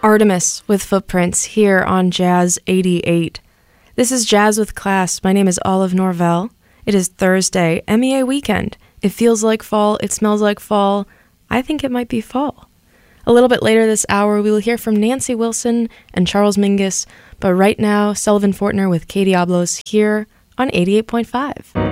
Artemis with Footprints here on Jazz 88. This is Jazz with Class. My name is Olive Norvell. It is Thursday, MEA weekend. It feels like fall. It smells like fall. I think it might be fall. A little bit later this hour, we will hear from Nancy Wilson and Charles Mingus, but right now, Sullivan Fortner with Katie Oblos here on 88.5.